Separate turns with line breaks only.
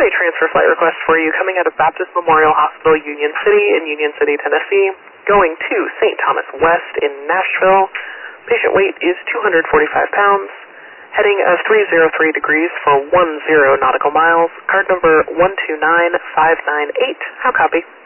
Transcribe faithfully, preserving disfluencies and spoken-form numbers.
have a transfer flight request for you coming out of Baptist Memorial Hospital, Union City in Union City, Tennessee, going to Saint Thomas West in Nashville. Patient weight is two hundred forty-five pounds. Heading of three oh three degrees for ten nautical miles. Card number one two nine five nine eight. How copy?